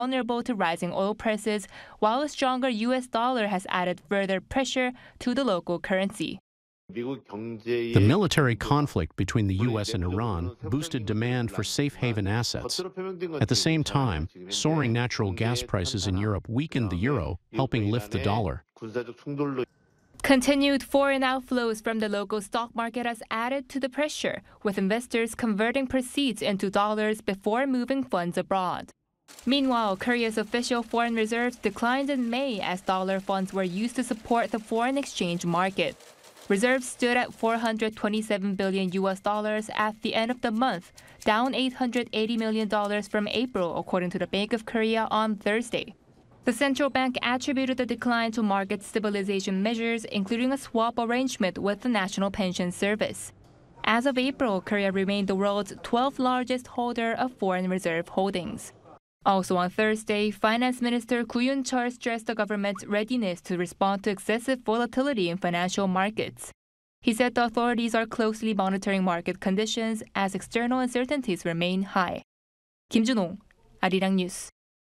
vulnerable to rising oil prices, while a stronger U.S. dollar has added further pressure to the local currency. The military conflict between the U.S. and Iran boosted demand for safe haven assets. At the same time, soaring natural gas prices in Europe weakened the euro, helping lift the dollar. Continued foreign outflows from the local stock market has added to the pressure, with investors converting proceeds into dollars before moving funds abroad. Meanwhile, Korea's official foreign reserves declined in May as dollar funds were used to support the foreign exchange market. Reserves stood at $427 billion at the end of the month, down $880 million from April, according to the Bank of Korea on Thursday. The central bank attributed the decline to market stabilization measures, including a swap arrangement with the National Pension Service. As of April, Korea remained the world's 12th largest holder of foreign reserve holdings. Also on Thursday, Finance Minister Koo Yoon-chul stressed the government's readiness to respond to excessive volatility in financial markets. He said the authorities are closely monitoring market conditions as external uncertainties remain high. Kim Jun-ho, Arirang News.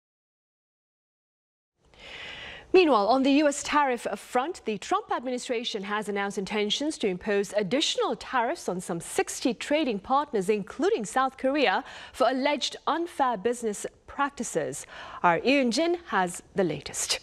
Meanwhile, on the U.S. tariff front, the Trump administration has announced intentions to impose additional tariffs on some 60 trading partners, including South Korea, for alleged unfair business practices. Our Lee Eun-jin has the latest.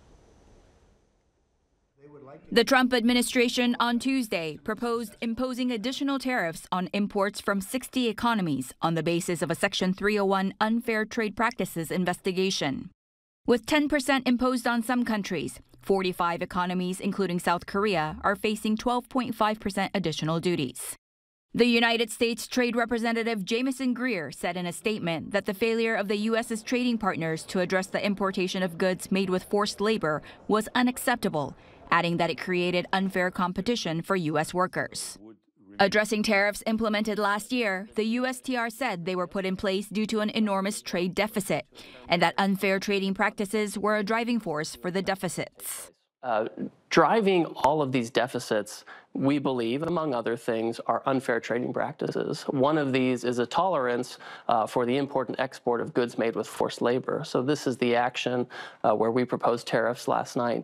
The Trump administration on Tuesday proposed imposing additional tariffs on imports from 60 economies on the basis of a Section 301 unfair trade practices investigation. With 10% imposed on some countries, 45 economies, including South Korea, are facing 12.5% additional duties. The United States Trade Representative Jamieson Greer said in a statement that the failure of the U.S.'s trading partners to address the importation of goods made with forced labor was unacceptable, adding that it created unfair competition for U.S. workers. Addressing tariffs implemented last year, the USTR said they were put in place due to an enormous trade deficit, and that unfair trading practices were a driving force for the deficits. Driving all of these deficits, we believe, among other things, are unfair trading practices. One of these is a tolerance for the import and export of goods made with forced labor. So this is the action where we proposed tariffs last night.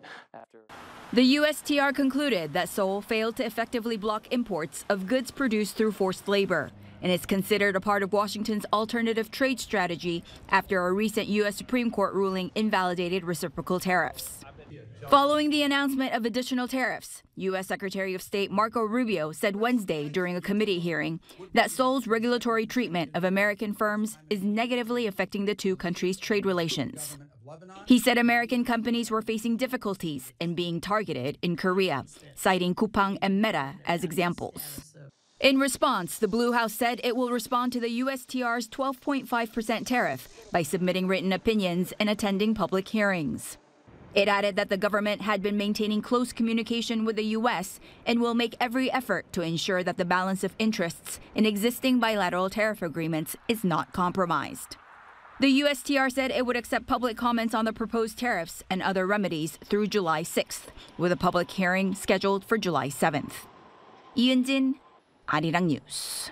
The USTR concluded that Seoul failed to effectively block imports of goods produced through forced labor, and is considered a part of Washington's alternative trade strategy after a recent U.S. Supreme Court ruling invalidated reciprocal tariffs. Following the announcement of additional tariffs, U.S. Secretary of State Marco Rubio said Wednesday during a committee hearing that Seoul's regulatory treatment of American firms is negatively affecting the two countries' trade relations. He said American companies were facing difficulties in being targeted in Korea, citing Coupang and Meta as examples. In response, the Blue House said it will respond to the USTR's 12.5% tariff by submitting written opinions and attending public hearings. It added that the government had been maintaining close communication with the U.S. and will make every effort to ensure that the balance of interests in existing bilateral tariff agreements is not compromised. The USTR said it would accept public comments on the proposed tariffs and other remedies through July 6th, with a public hearing scheduled for July 7th. Lee Eun-jin, Arirang News.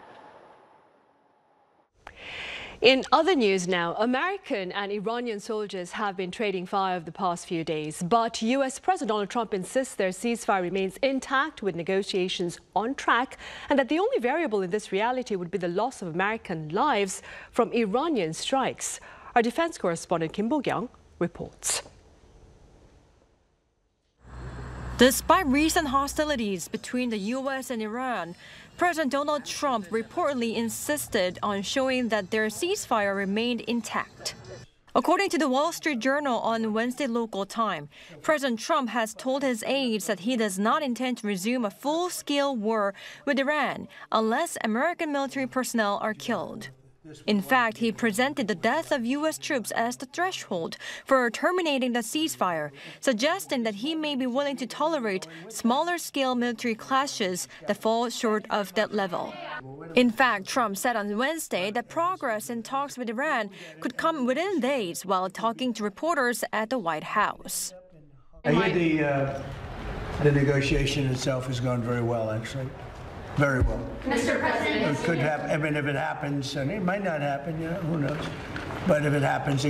In other news now, American and Iranian soldiers have been trading fire over the past few days, but U.S. President Donald Trump insists their ceasefire remains intact with negotiations on track, and that the only variable in this reality would be the loss of American lives from Iranian strikes. Our defense correspondent Kim Bo-kyung reports. Despite recent hostilities between the U.S. and Iran, President Donald Trump reportedly insisted on showing that their ceasefire remained intact. According to the Wall Street Journal on Wednesday local time, President Trump has told his aides that he does not intend to resume a full-scale war with Iran unless American military personnel are killed. In fact, he presented the death of U.S. troops as the threshold for terminating the ceasefire, suggesting that he may be willing to tolerate smaller-scale military clashes that fall short of that level. In fact, Trump said on Wednesday that progress in talks with Iran could come within days while talking to reporters at the White House. I hear the negotiation itself has gone very well, actually. Very well. Mr. President, it could happen. I mean, if it happens, and it might not happen, who knows? But if it happens,